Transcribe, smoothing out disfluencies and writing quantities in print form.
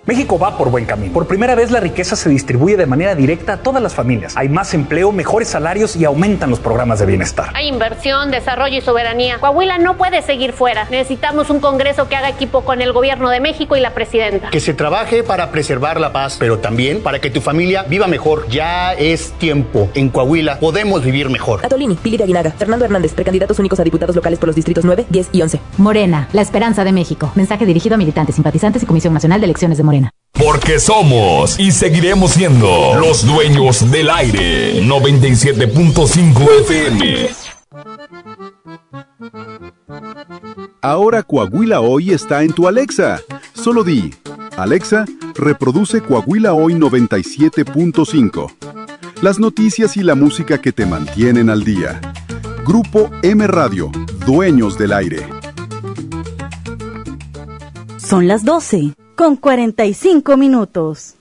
México va por buen camino. Por primera vez la riqueza se distribuye de manera directa a todas las familias. Hay más empleo, mejores salarios y aumentan los programas de bienestar. Hay inversión, desarrollo y soberanía. Coahuila no puede seguir fuera. Necesitamos un Congreso que haga equipo con el gobierno de México y la presidenta. Que se trabaje para preservar la paz, pero también para que tu familia viva mejor. Ya es tiempo. En Coahuila podemos vivir mejor. Atolini, Pili de Aguinaga, Fernando Hernández, precandidatos únicos a diputados locales por los distritos 9, 10 y 11. Morena, la esperanza de México. Mensaje dirigido a militantes, simpatizantes y Comisión Nacional de Elecciones de Morena. Porque somos y seguiremos siendo los dueños del aire. 97.5 FM. Ahora Coahuila Hoy está en tu Alexa. Solo di, Alexa, reproduce Coahuila Hoy 97.5. Las noticias y la música que te mantienen al día. Grupo M Radio, dueños del aire. Son las 12:45.